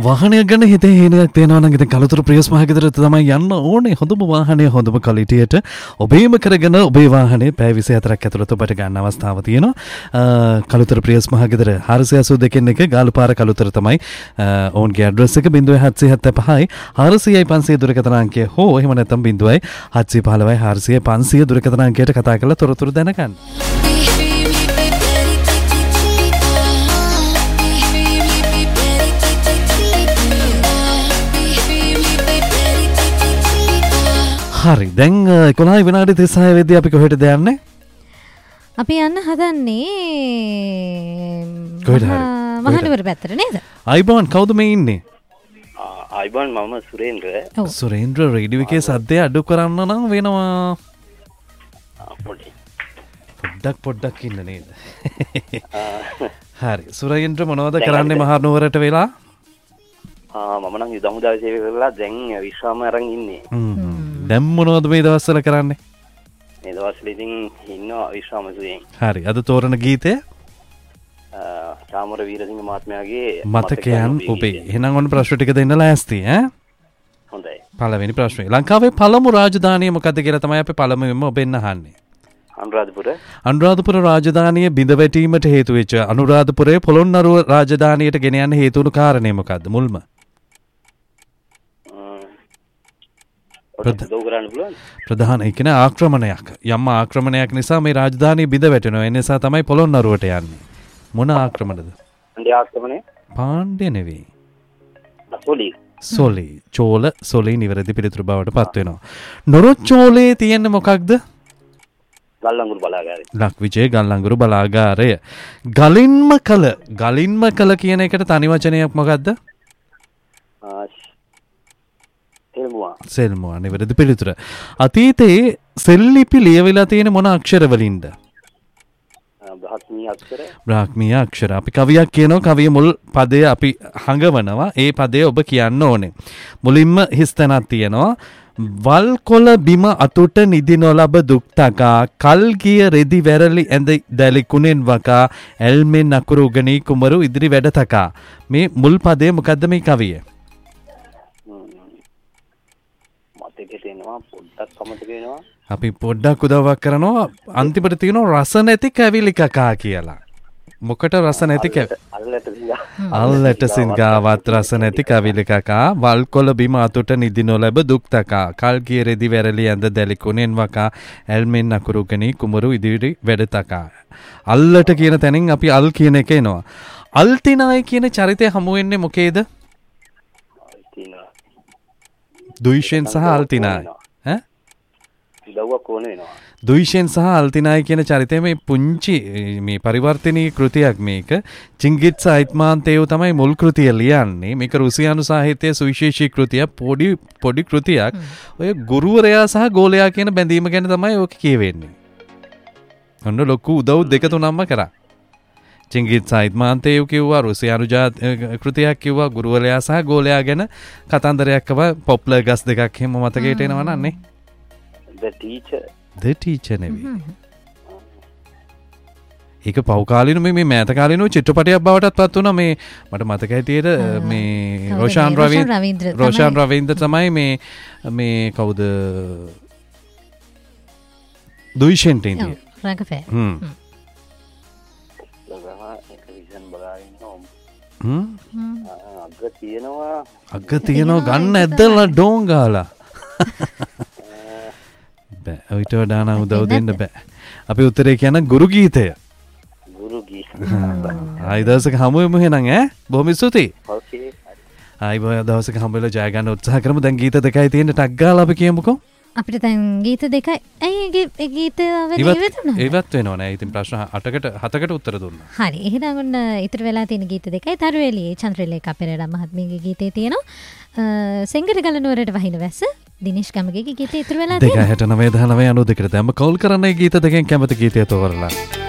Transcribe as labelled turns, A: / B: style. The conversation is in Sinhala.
A: වාහනයක් ගන්න හිතේ හේනයක් තියෙනවා නම් ඉතින් කලුතර ප්‍රියස් මහගෙදරට තමයි යන්න ඕනේ. හොඳම වාහනය හොඳම ක්වලිටියට ඔබේම කරගෙන ඔබේ වාහනේ පැය 24ක් ඇතුළත ඔබට ගන්න අවස්ථාව තියෙනවා. කලුතර ප්‍රියස් මහගෙදර 482 ගාලුපාර කලුතර තමයි ඔවුන්ගේ ඇඩ්‍රස් එක 0775 400යි 500 දුරකථන අංකය හෝ එහෙම නැත්නම් 0715 400යි 500 දුරකථන අංකයට කතා කරලා තොරතුරු දැනගන්න. හරි දැන් 11 විනාඩි 36 වෙද්දී අපි කොහෙටද යන්නේ?
B: අපි යන්න හදන්නේ
A: කොහෙද?
B: මහනුවර පැත්තට නේද?
A: අයිබෝන් කවුද මේ ඉන්නේ?
C: අයිබෝන් මම සුරේන්ද්‍ර.
A: සුරේන්ද්‍ර රේඩියෝ එකේ සද්දය අඩු කරන්න නම් වෙනවා. පොඩ්ඩක් ඉන්න නේද? හරි සුරේන්ද්‍ර මොනවද කරන්නේ මහනුවරට වෙලා?
C: මම නම් යුද හමුදාවේ සේවය කරලා දැන් විශ්‍රාම අරන් ඉන්නේ.
A: දැන් මොනවද මේ දවස්වල කරන්නේ?
C: මේ දවස්වල ඉතින් ඉන්නවා විශ්‍රාම සුවයෙන්.
A: හරි අද තෝරන ගීතය
C: චාමර වීරසිංහ මහත්මයාගේ
A: මතකයන් ඔබේ. එහෙනම් ඔන්න ප්‍රශ්න ටික දෙන්න ලෑස්ති ඈ?
C: හොඳයි.
A: පළවෙනි ප්‍රශ්නේ. ලංකාවේ පළමු රාජධානිය මොකක්ද කියලා තමයි අපි පළමුවෙන්ම ඔබෙන් අහන්නේ. අනුරාධපුර රාජධානිය බිඳ වැටීමට හේතු වෙච්ච අනුරාධපුරයේ පොළොන්නරුව රාජධානියට ගෙන යන්න හේතු වුණු කාරණේ මොකක්ද මුල්ම? ප්‍රධාන ඒ කියන්නේ ආක්‍රමණයක්. යම් ආක්‍රමණයක් නිසා මේ රාජධානිය බිඳ වැටෙනවා. ඒ නිසා තමයි පොළොන්නරුවට යන්නේ. මොන ආක්‍රමණද?
C: පාණ්ඩ්‍ය ආක්‍රමණය?
A: පාණ්ඩ්‍ය නෙවෙයි.
C: සොලි.
A: චෝල සොලි නිවැරදි පිළිතුරු බවට පත් වෙනවා. නොරොච්චෝලේ තියෙන්නේ මොකක්ද?
C: ගල්ලංගුරු බලාගාරය.
A: ලක්විජේ ගල්ලංගුරු බලාගාරය. ගලින්ම කල කියන එකට තනි වචනයක් මොකක්ද? සෙල්මුවා නිවැරදි පිළිතුර. අතීතයේ සෙල්ලිපි ලියවිලා තියෙන මොන අක්ෂර වලින්ද? බ්‍රාහ්මීය අක්ෂර. අපි කවියක් කියනවා කවිය මුල් පදය අපි හඟවනවා. ඒ පදය ඔබ කියන්න ඕනේ. මුලින්ම හිස්තැනක් තියෙනවා. වල් කොළ බිම අතුට නිදි නොලබ දුක්තකා කල් ගිය රෙදි වැරලි ඇඳ දැලි කුණෙන් වකා ඇල්මෙන් අකුරු උගනී කුමරු ඉදිරි වැඩ තකා. මේ මුල් පදය මොකද්ද මේ කවිය? අපි පොඩ්ඩක් උදව්වක් කරනවා. අන්තිමට තියෙනවා රස නැති කැවිලි කකා කියලා. මොකට රස නැති අල්ලට සින්ගාවත් රස නැති කවිලි කකා වල් කොළ බිම අතුට නිදි නොලැබ දුක් තකා කල් ගිය රෙදි වැරලි ඇඳ දැලි කුණෙන් වකා ඇල්මෙන් අකුරු ගනී කුමරු ඉදිරි වැඩ තකා. අල්ලට කියන තැනින් අපි අල් කියන එක එනවා. අල්තිනායි කියන චරිතය හමු වෙන්නේ මොකේද? දුයිෂෙන් සහ අල්තිනායි. දුයිෂෙන් සහ අල්තිනායි කියන චරිතය මේ පුංචි මේ පරිවර්තනීය කෘතියක් මේක. චිංගිත්ස අයිත්මාන්තේව තමයි මුල් කෘතිය ලියන්නේ. මේක රුසියානු සාහිත්‍යයේ සුවිශේෂී කෘතියක්. පොඩි කෘතියක්. ඔය ගුරුවරයා සහ ගෝලයා කියන බැඳීම ගැන තමයි ඔක කියවෙන්නේ. ඔන්න ලොකු උදව් දෙක තුනක්ම කරා. චිංගිත්ස අයිත්මාන්තේව කිව්වා රුසියානු කෘතියක් කිව්වා ගුරුවරයා සහ ගෝලයා ගැන කතන්දරයක් කව පොප්ලර් ගස් දෙකක් එහෙම මතකයට එනවා නන්නේ. The teacher නෙවෙයි. ඒක පෞකාලිනු මේ මෑත කාලිනු චිත්‍රපටයක් බවටත් පත් වුණා. මේ මට මතක හිටියට මේ රෝෂාන් රවීන්ද්‍ර තමයි මේ කවුද දුයිෂෙන්ට ඉන්නේ.
B: රංගපෑ.
A: අග තියෙනවා ගන්න ඇද්දලා ඩෝන් ගාලා. බෑ ඔයිට වඩා නම් උදව් දෙන්න බෑ. අපි උත්තරේ කියන ගුරු ගීතය. ආයි දවසක හමු වෙමු එහෙනම් ඈ. බොහොම ස්තුතියි.
C: ඕකේ.
A: ආයි දවසක හමු වෙලා ජය ගන්න උත්සාහ කරමු. දැන් ගීත දෙකයි තියෙන ටක් ගාලා අපි කියමුකෝ.
B: අපිට දැන් ගීත දෙකයි. ඇයි ඒ ගීත
A: ඉවත් වෙනව නෑ. ඉතින් ප්‍රශ්න 7කට උත්තර දුන්නා.
B: හරි. එහෙනම් ඔන්න ඉතුරු වෙලා තියෙන ගීත දෙකයි තරුවේලියේ චන්ද්‍රලේඛා පෙරේරා මහත්මියගේ ගීතේ තියෙනවා. සෙංගර ගලනුවරට වහින වැස්ස දිනේෂ් ගමගේ ගීතේ ඉතුරු වෙලා තියෙනවා. 269 19 92 දැම්ම කෝල් කරන්නේ ගීත දෙකෙන් කැමති ගීතය තෝරලා.